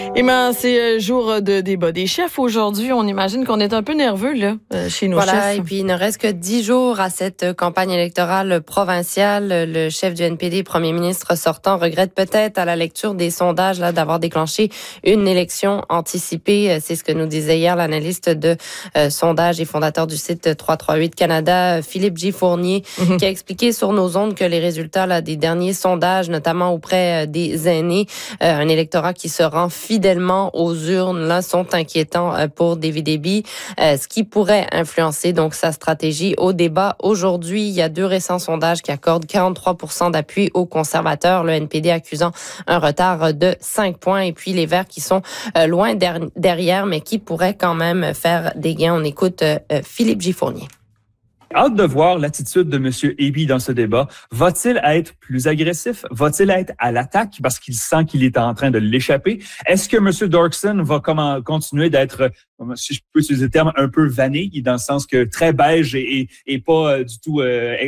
Emma, c'est jour de débat des chefs aujourd'hui. On imagine qu'on est un peu nerveux là, chez nos chefs. Voilà, et puis il ne reste que 10 jours à cette campagne électorale provinciale. Le chef du NPD, premier ministre sortant, regrette peut-être à la lecture des sondages là d'avoir déclenché une élection anticipée. C'est ce que nous disait hier l'analyste de sondage et fondateur du site 338 Canada, Philippe J. Fournier, qui a expliqué sur nos ondes que les résultats là, des derniers sondages, notamment auprès des aînés, un électorat qui se rend fidèlement aux urnes, là, sont inquiétants pour David Eby, ce qui pourrait influencer donc sa stratégie au débat. Aujourd'hui, il y a 2 récents sondages qui accordent 43% d'appui aux conservateurs, le NPD accusant un retard de 5 points, et puis les Verts qui sont loin derrière, mais qui pourraient quand même faire des gains. On écoute Philippe J. Fournier. Hâte de voir l'attitude de M. Eby dans ce débat. Va-t-il être plus agressif? Va-t-il être à l'attaque parce qu'il sent qu'il est en train de l'échapper? Est-ce que M. Dorkson va continuer d'être, si je peux utiliser le terme, un peu vanille, dans le sens que très beige et pas du tout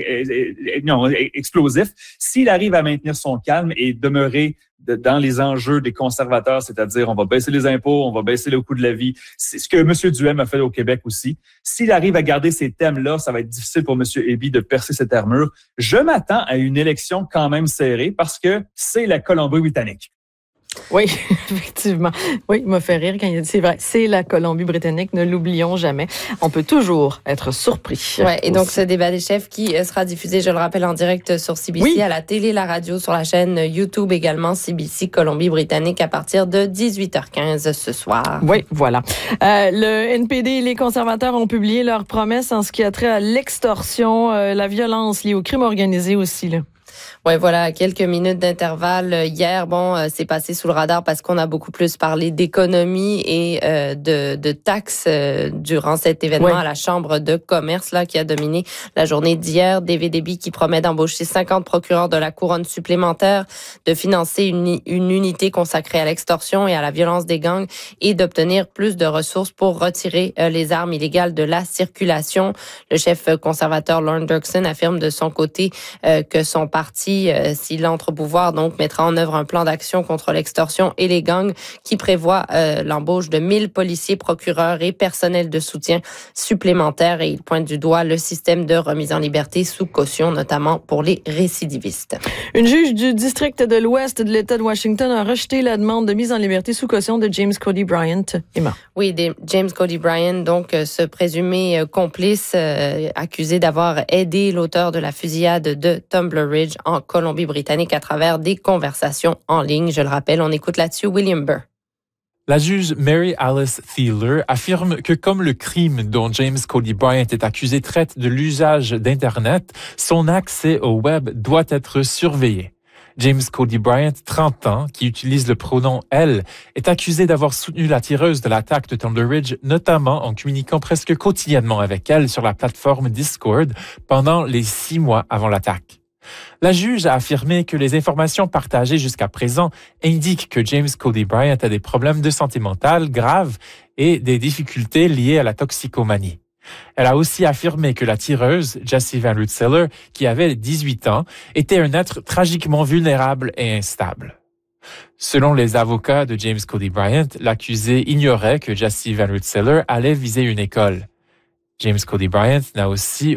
explosif? S'il arrive à maintenir son calme et demeurer dans les enjeux des conservateurs, c'est-à-dire on va baisser les impôts, on va baisser le coût de la vie. C'est ce que M. Duhem a fait au Québec aussi. S'il arrive à garder ces thèmes-là, ça va être difficile pour M. Eby de percer cette armure. Je m'attends à une élection quand même serrée parce que c'est la Colombie-Britannique. Oui, effectivement. Oui, il m'a fait rire quand il a dit c'est vrai, c'est la Colombie-Britannique, ne l'oublions jamais. On peut toujours être surpris. Ouais, et donc ce débat des chefs qui sera diffusé, je le rappelle, en direct sur CBC, à la télé, la radio, sur la chaîne YouTube également, CBC Colombie-Britannique à partir de 18h15 ce soir. Oui, voilà. Le NPD et les conservateurs ont publié leurs promesses en ce qui a trait à l'extorsion, la violence liée au crime organisé aussi, là. Ouais, voilà, quelques minutes d'intervalle. Hier, c'est passé sous le radar parce qu'on a beaucoup plus parlé d'économie et de taxes durant cet événement à la Chambre de commerce là qui a dominé la journée d'hier. David Eby qui promet d'embaucher 50 procureurs de la couronne supplémentaires, de financer une unité consacrée à l'extorsion et à la violence des gangs et d'obtenir plus de ressources pour retirer les armes illégales de la circulation. Le chef conservateur Lorne Dorkson affirme de son côté que son parti, s'il entre au pouvoir, donc mettra en œuvre un plan d'action contre l'extorsion et les gangs qui prévoit l'embauche de 1000 policiers, procureurs et personnels de soutien supplémentaires. Et il pointe du doigt le système de remise en liberté sous caution, notamment pour les récidivistes. Une juge du district de l'Ouest de l'État de Washington a rejeté la demande de mise en liberté sous caution de James Cody Bryant. Emma. Oui, James Cody Bryant, donc ce présumé complice accusé d'avoir aidé l'auteur de la fusillade de Tumbler Ridge en Colombie-Britannique à travers des conversations en ligne. Je le rappelle, on écoute là-dessus William Burr. La juge Mary Alice Thieler affirme que comme le crime dont James Cody Bryant est accusé traite de l'usage d'Internet, son accès au web doit être surveillé. James Cody Bryant, 30 ans, qui utilise le pronom « elle », est accusé d'avoir soutenu la tireuse de l'attaque de Tumbler Ridge, notamment en communiquant presque quotidiennement avec elle sur la plateforme Discord pendant les 6 mois avant l'attaque. La juge a affirmé que les informations partagées jusqu'à présent indiquent que James Cody Bryant a des problèmes de santé mentale graves et des difficultés liées à la toxicomanie. Elle a aussi affirmé que la tireuse, Jessie Van Rensselaer, qui avait 18 ans, était un être tragiquement vulnérable et instable. Selon les avocats de James Cody Bryant, l'accusé ignorait que Jessie Van Rensselaer allait viser une école. James Cody Bryant n'a aussi